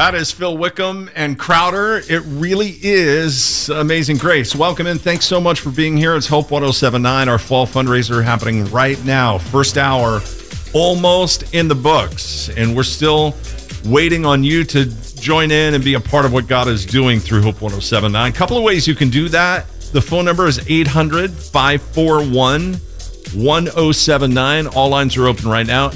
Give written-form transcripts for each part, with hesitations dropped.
That is Phil Wickham and Crowder. It really is Amazing Grace. Welcome in. Thanks so much for being here. It's Hope 107.9, our fall fundraiser happening right now. First hour almost in the books, and we're still waiting on you to join in and be a part of what God is doing through Hope 107.9. A couple of ways you can do that. The phone number is 800-541-1079. All lines are open right now.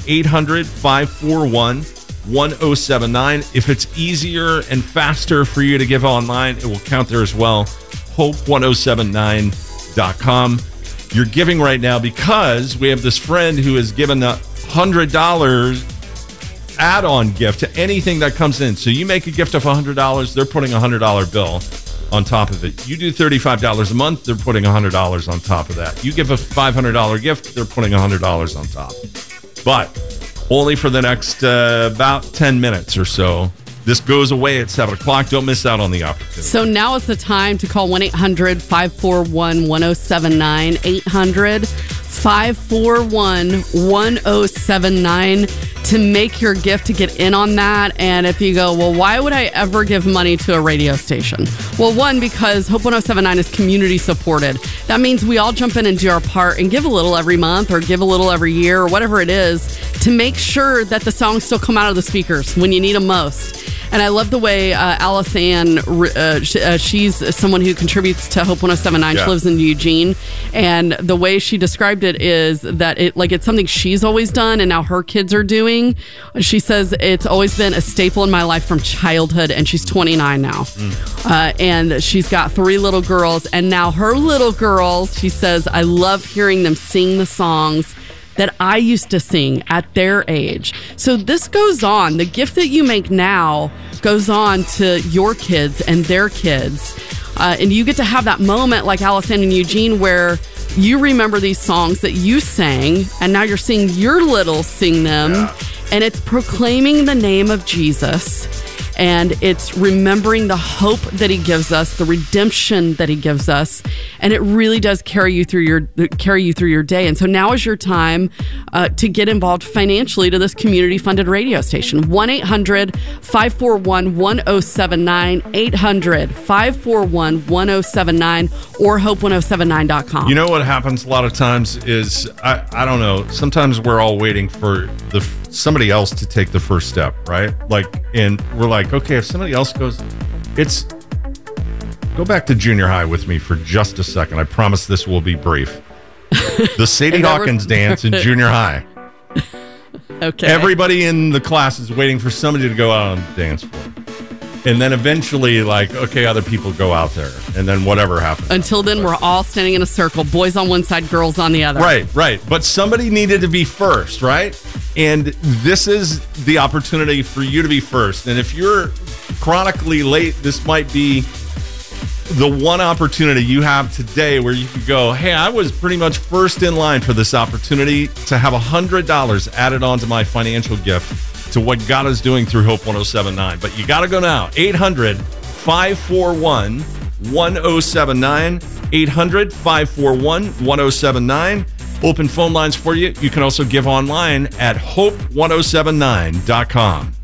800-541-1079. If it's easier and faster for you to give online, it will count there as well. Hope1079.com. You're giving right now because we have this friend who has given a $100 add-on gift to anything that comes in. So you make a gift of $100, they're putting a $100 bill on top of it. You do $35 a month, they're putting $100 on top of that. You give a $500 gift, they're putting $100 on top. But only for the next about 10 minutes or so. This goes away at 7 o'clock. Don't miss out on the opportunity. So now is the time to call 1-800-541-1079. 800-541-1079 to make your gift to get in on that. And if you go, well, why would I ever give money to a radio station? Well, one, because Hope 107.9 is community supported. That means we all jump in and do our part and give a little every month or give a little every year or whatever it is to make sure that the songs still come out of the speakers when you need them most. And I love the way Alice Ann, she's someone who contributes to Hope 107.9. Yeah. She lives in Eugene. And the way she described it is that it's something she's always done and now her kids are doing. She says it's always been a staple in my life from childhood, and she's 29 now. And she's got 3 little girls. And now her little girls, she says, I love hearing them sing the songs that I used to sing at their age. So this goes on. The gift that you make now goes on to your kids and their kids. And you get to have that moment like Allison and Eugene where you remember these songs that you sang, and now you're seeing your littles sing them. Yeah. And it's proclaiming the name of Jesus. And it's remembering the hope that he gives us, the redemption that he gives us, and it really does carry you through your day. And so now is your time to get involved financially to this community-funded radio station. 1-800-541-1079, 800-541-1079, or hope1079.com. You know what happens a lot of times is, I don't know, sometimes we're all waiting for somebody else to take the first step, right? And we're like, okay, if somebody else goes, go back to junior high with me for just a second. I promise this will be brief. The Sadie Hawkins dance in junior high. Okay. Everybody in the class is waiting for somebody to go out on the dance floor. And then eventually, okay, other people go out there. And then whatever happens. Until then, we're all standing in a circle. Boys on one side, girls on the other. Right. But somebody needed to be first, right? And this is the opportunity for you to be first. And if you're chronically late, this might be the one opportunity you have today where you could go, hey, I was pretty much first in line for this opportunity to have $100 added onto my financial gift to what God is doing through Hope 107.9. But you got to go now. 800-541-1079. 800-541-1079. Open phone lines for you. You can also give online at hope1079.com.